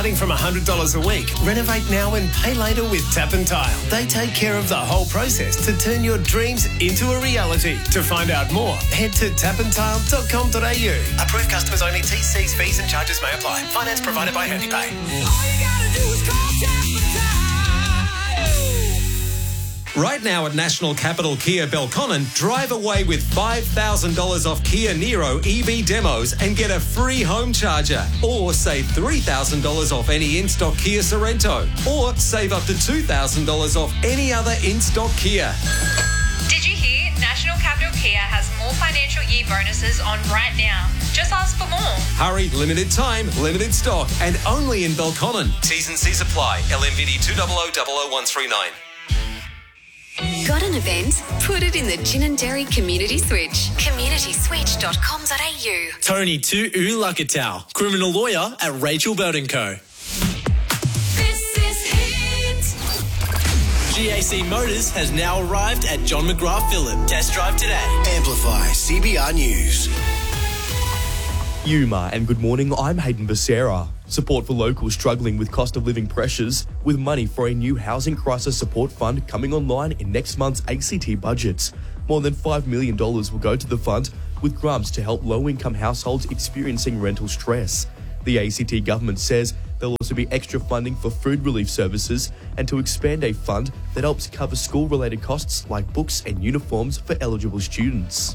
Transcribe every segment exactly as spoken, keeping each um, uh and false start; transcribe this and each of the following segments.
Starting from one hundred dollars a week, renovate now and pay later with Tap and Tile. They take care of the whole process to turn your dreams into a reality. To find out more, head to tap and tile dot com dot a u. Approved customers only. T Cs, fees and charges may apply. Finance provided by HandyPay. All you gotta do is call Tap and Tile. Right now at National Capital Kia Belconnen, drive away with five thousand dollars off Kia Niro E V demos and get a free home charger. Or save three thousand dollars off any in-stock Kia Sorrento. Or save up to two thousand dollars off any other in-stock Kia. Did you hear? National Capital Kia has more financial year bonuses on right now. Just ask for more. Hurry, limited time, limited stock, and only in Belconnen. T's and C's apply. L M V D two zero zero zero zero one three nine. Got an event? Put it in the Gin and Dairy Community Switch. community switch dot com dot a u. Tony Tu Ulakatau, criminal lawyer at Rachel Bird and Co. This is Hit. G A C Motors has now arrived at John McGrath Phillip. Test drive today. Amplify C B R News. Yuma and good morning, I'm Hayden Becerra. Support for locals struggling with cost of living pressures, with money for a new housing crisis support fund coming online in next month's A C T budgets. More than five million dollars will go to the fund, with grants to help low-income households experiencing rental stress. The A C T government says there'll also be extra funding for food relief services and to expand a fund that helps cover school-related costs like books and uniforms for eligible students.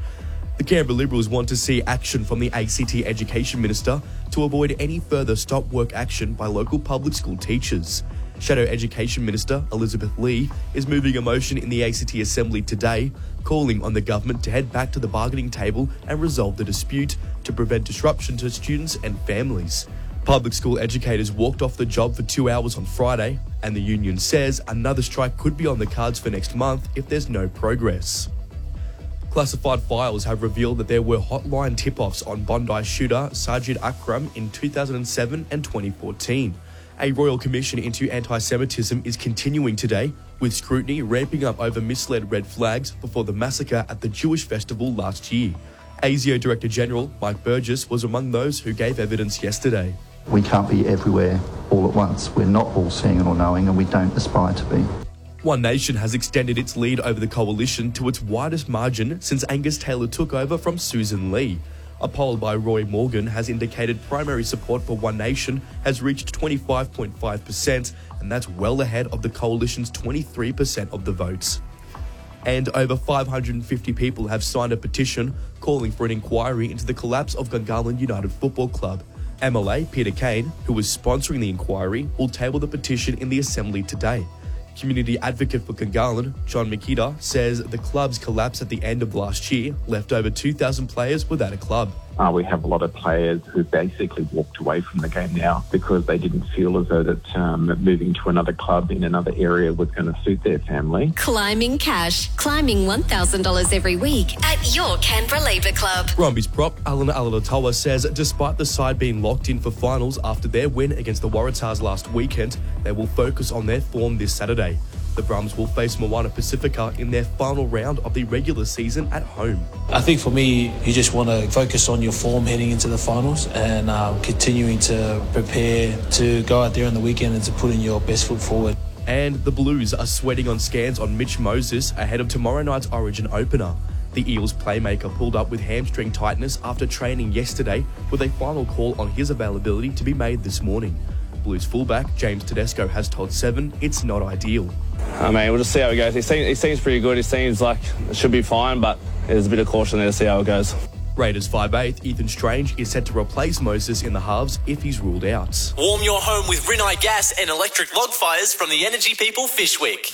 The Canberra Liberals want to see action from the A C T Education Minister to avoid any further stop work action by local public school teachers. Shadow Education Minister Elizabeth Lee is moving a motion in the A C T Assembly today, calling on the government to head back to the bargaining table and resolve the dispute to prevent disruption to students and families. Public school educators walked off the job for two hours on Friday, and the union says another strike could be on the cards for next month if there's no progress. Classified files have revealed that there were hotline tip-offs on Bondi shooter Sajid Akram in two thousand seven and twenty fourteen. A Royal Commission into Anti-Semitism is continuing today, with scrutiny ramping up over misled red flags before the massacre at the Jewish festival last year. ASIO Director General Mike Burgess was among those who gave evidence yesterday. We can't be everywhere all at once. We're not all seeing and all knowing, and we don't aspire to be. One Nation has extended its lead over the coalition to its widest margin since Angus Taylor took over from Susan Lee. A poll by Roy Morgan has indicated primary support for One Nation has reached twenty-five point five percent, and that's well ahead of the coalition's twenty-three percent of the votes. And over five hundred fifty people have signed a petition calling for an inquiry into the collapse of Gungahlin United Football Club. M L A Peter Kane, who was sponsoring the inquiry, will table the petition in the Assembly today. Community advocate for Gungahlin, John Makita, says the club's collapse at the end of last year left over two thousand players without a club. Uh, we have a lot of players who basically walked away from the game now because they didn't feel as though that um, moving to another club in another area was going to suit their family. Climbing cash. Climbing one thousand dollars every week at your Canberra Labour Club. Brumbies prop Alan Alalatoa says despite the side being locked in for finals after their win against the Waratahs last weekend, they will focus on their form this Saturday. The Brums will face Moana Pacifica in their final round of the regular season at home. I think for me, you just want to focus on your form heading into the finals and um, continuing to prepare to go out there on the weekend and to put in your best foot forward. And the Blues are sweating on scans on Mitch Moses ahead of tomorrow night's Origin opener. The Eels playmaker pulled up with hamstring tightness after training yesterday, with a final call on his availability to be made this morning. Blues fullback James Tedesco has told Seven it's not ideal. I mean, we'll just see how it goes. He seems, he seems pretty good. He seems like it should be fine, but there's a bit of caution there to see how it goes. Raiders five eighth Ethan Strange is set to replace Moses in the halves if he's ruled out. Warm your home with Rinnai gas and electric log fires from the Energy People Fishwick.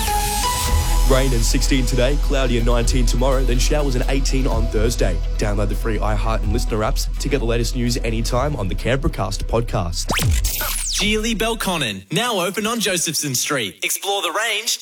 Rain and sixteen today, cloudy and nineteen tomorrow, then showers and eighteen on Thursday. Download the free iHeart and Listener apps to get the latest news anytime on the Canberracast podcast. Geely Belconnen, now open on Josephson Street. Explore the range,